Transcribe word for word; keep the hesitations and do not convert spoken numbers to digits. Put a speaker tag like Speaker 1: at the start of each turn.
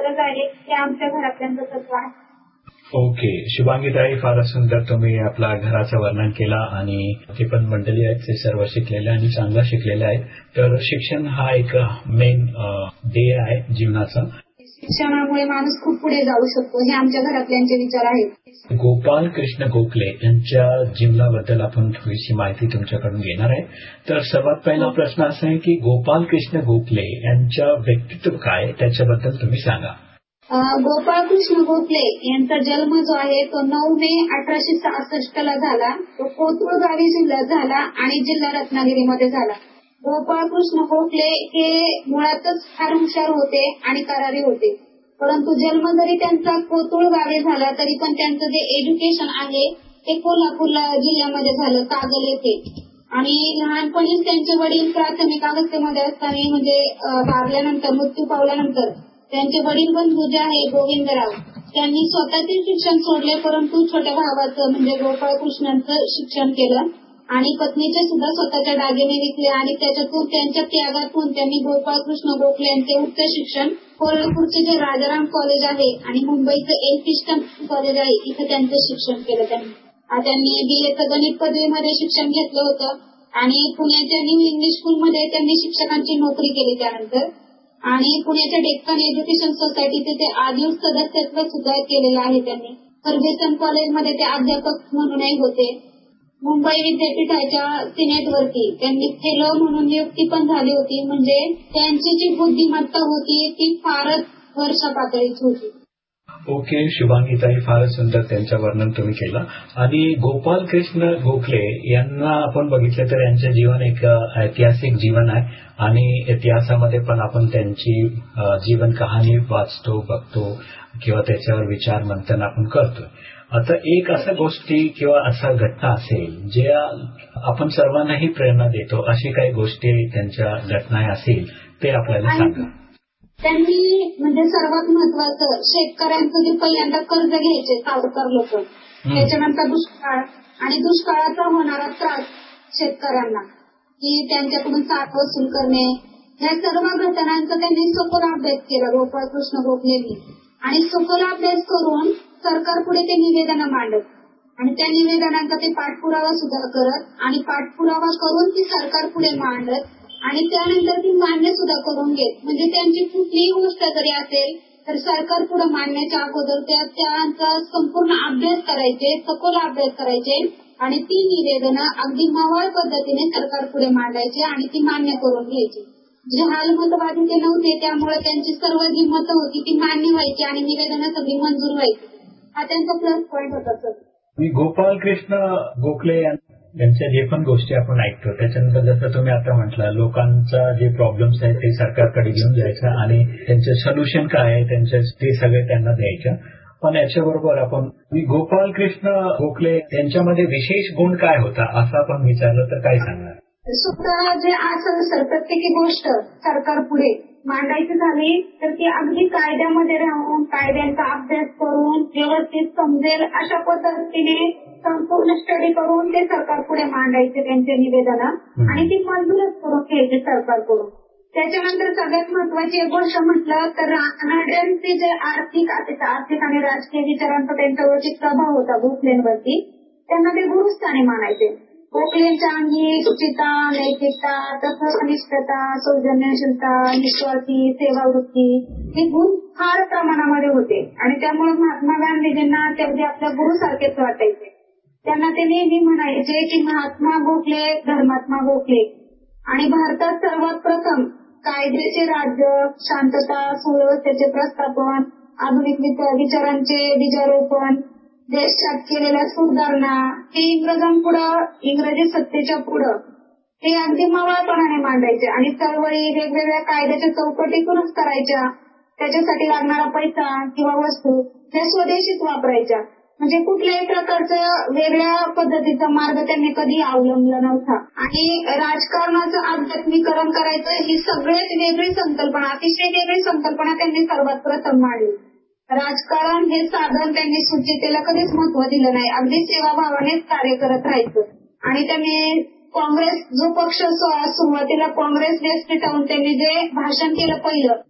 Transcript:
Speaker 1: पुढे जाईल हे आमच्या घरातल्यांचं तत्व आहे.
Speaker 2: ओके, शुभांगीताई, फारच सुंदर तुम्ही आपला घराचं वर्णन केला आणि जे पण मंडळी आहेत ते सर्व शिकलेले आणि चांगला शिकलेले आहेत. तर शिक्षण हा एक मेन ध्येय आहे जीवनाचा.
Speaker 1: शिक्षणामुळे माणूस खूप पुढे जाऊ शकतो हे आमच्या घरातल्यांचे विचार आहेत.
Speaker 2: गोपाल कृष्ण गोखले यांच्या जीवनाबद्दल आपण थोडीशी माहिती तुमच्याकडून घेणार आहे. तर सर्वात पहिला प्रश्न असा आहे की गोपाल कृष्ण गोखले यांच्या व्यक्तित्व काय, त्याच्याबद्दल तुम्ही सांगा.
Speaker 1: गोपाळ कृष्ण गोखले यांचा जन्म जो आहे तो नऊ मे अठराशे सहासष्ट ला झाला. तो कोथरूड गावी जिल्ह्यात झाला आणि जिल्हा रत्नागिरीमध्ये झाला. गोपाळ कृष्ण गोखले हे मुळातच फार हुशार होते आणि करारी होते, परंतु जन्म जरी त्यांचा कोथरूड गावी झाला तरी पण त्यांचं जे एज्युकेशन आहे ते कोल्हापूर जिल्ह्यामध्ये झालं, कागल येथे. आणि लहानपणीच त्यांचे वडील प्राथमिक अवस्थेमध्ये असताना म्हणजे वारल्यानंतर मृत्यू पावल्यानंतर त्यांचे वडील बंधू जे आहे गोविंदराव त्यांनी स्वतःचे शिक्षण सोडले, परंतु छोट्या भावाचं म्हणजे गोपाळ कृष्णांचं शिक्षण केलं आणि पत्नीचे सुद्धा स्वतःच्या दागिने विकले आणि त्याच्यातून त्यांच्या त्यागातून त्यांनी गोपाळ कृष्ण गोखले यांचे उच्च शिक्षण कोल्हापूरचे जे राजाराम कॉलेज आहे आणि मुंबईचं एल्फिस्टन कॉलेज आहे इथे त्यांचं शिक्षण केलं. त्यांनी त्यांनी बीएचं गणित पदवीमध्ये शिक्षण घेतलं होतं आणि पुण्याच्या न्यू इंग्लिश स्कूलमध्ये त्यांनी शिक्षकांची नोकरी केली. त्यानंतर आणि पुण्याच्या डेक्कन एज्युकेशन सोसायटीचे ते आदिव सदस्यत्व सुद्धा केलेलं आहे त्यांनी. फर्ग्युसन कॉलेजमध्ये ते अध्यापक म्हणूनही होते. मुंबई विद्यापीठाच्या सिनेटवरती त्यांनी फेलो म्हणून नियुक्ती पण झाली होती. म्हणजे त्यांची जी बुद्धिमत्ता होती ती फारच वर्ष पातळीची होती.
Speaker 2: ओके, शुभांगीताई, फारच सुंदर त्यांचं वर्णन तुम्ही केलं. आणि गोपाल कृष्ण गोखले यांना आपण बघितलं तर यांचं जीवन एक ऐतिहासिक जीवन आहे आणि इतिहासामध्ये पण आपण त्यांची जीवन कहाणी वाचतो, बघतो किंवा त्याच्यावर विचार मंथन आपण करतो. आता एक अशा गोष्टी किंवा अशा घटना असेल जे आपण सर्वांनाही प्रेरणा देतो, अशी काही गोष्टी त्यांच्या घटना असेल ते आपल्याला सांगा.
Speaker 1: त्यांनी म्हणजे सर्वात महत्वाचं शेतकऱ्यांचं जे पहिल्यांदा कर्ज घ्यायचे सावकार लोक, त्याच्यानंतर दुष्काळ आणि दुष्काळाचा होणारा त्रास शेतकऱ्यांना की त्यांच्याकडून साठ वसूल करणे, या सर्व घटनांचा त्यांनी सखोल अभ्यास केला गोपाळ कृष्ण गोखलेंनी. आणि सखोल अभ्यास करून सरकार पुढे ते निवेदनं मांडत आणि त्या निवेदनांचा ते पाठपुरावा सुद्धा करत आणि पाठपुरावा करून ती सरकार पुढे मांडत आणि त्यानंतर ती मान्य सुद्धा करून घेत. म्हणजे त्यांची कुठलीही गोष्ट जरी असेल तर सरकार पुढे मांडण्याच्या अगोदर त्या त्यांचा संपूर्ण अभ्यास करायचे, सखोल अभ्यास करायचे आणि ती निवेदनं अगदी मवाळ पद्धतीने सरकार पुढे मांडायचे आणि ती मान्य करून घ्यायची. जे हालमतवादी ते नव्हते, त्यामुळे त्यांची सर्व जी मतं होती ती मान्य व्हायची आणि निवेदनं सगळी मंजूर व्हायची. हा त्यांचा प्लस पॉईंट होता. सर
Speaker 2: गोपाल कृष्ण गोखले यांच्या जे पण गोष्टी आपण ऐकतो त्याच्यानंतर जसं तुम्ही आता म्हटलं लोकांचा जे प्रॉब्लेम्स आहेत ते सरकारकडे घेऊन जायचं आणि त्यांचे सोल्युशन काय आहे त्यांचे ते सगळे त्यांना द्यायचं. पण याच्याबरोबर आपण गोपाल कृष्ण गोखले यांच्यामध्ये विशेष गुण काय होता असं आपण विचारलं तर काय सांगणार.
Speaker 1: स्वतः जे असं सर प्रत्येकी गोष्ट सरकार पुढे मांडायची झाली तर ती अगदी कायद्यामध्ये राहून कायद्यांचा अभ्यास करून व्यवस्थित समजेल अशा पद्धतीने संपूर्ण स्टडी करून ते सरकार पुढे मांडायचे त्यांचे निवेदन आणि ती मंजूरच करून घ्यायची सरकारकडून. त्याच्यानंतर सगळ्यात महत्वाची एक गोष्ट म्हटलं तर रानड्यांचे जे आर्थिक आर्थिक आणि राजकीय विचारांचा त्यांच्यावरती प्रभाव होता गोखलेंवरती, त्यांना ते गुरुस्थानी मानायचे. गोखलेंच्या अंगी सुचिता, नैतिकता, तत्वनिष्ठता, सौजन्यशीलता, निस्वार्थी सेवावृत्ती हे गुण फार प्रमाणामध्ये होते आणि त्यामुळे महात्मा गांधीजींना ते अगदी आपल्या गुरुसारखेच वाटायचे. त्यांना ते नेहमी म्हणायचे की महात्मा गोखले धर्मात्मा गोखले. आणि भारतात सर्वात प्रथम कायद्याचे राज्य, शांतता, सुव्यवस्थेचे प्रस्थापन, आधुनिक विचारांचे बीजारोपण, देशात केलेल्या सुधारणा हे इंग्रजांपुढं इंग्रजी सत्तेच्या पुढं हे अगदी मवाळपणाने मांडायचे आणि चळवळी वेगवेगळ्या कायद्याच्या चौकटीतूनच करायच्या. त्याच्यासाठी लागणारा पैसा किंवा वस्तू त्या स्वदेशीच वापरायच्या. म्हणजे कुठल्याही प्रकारचं वेगळ्या पद्धतीचा मार्ग त्यांनी कधी अवलंबला नव्हता. आणि राजकारणाचं आध्यात्मिकरण करायचं ही सगळ्यात वेगळी संकल्पना, अतिशय वेगळी संकल्पना त्यांनी सर्वात प्रथम मांडली. राजकारण हे साधन त्यांनी सुचितेला कधीच महत्व दिलं नाही, अगदी सेवाभावानेच कार्य करत राहायचं. आणि त्यांनी काँग्रेस जो पक्ष सुरुवातीला काँग्रेस देश पेटावून त्यांनी जे भाषण केलं पहिलं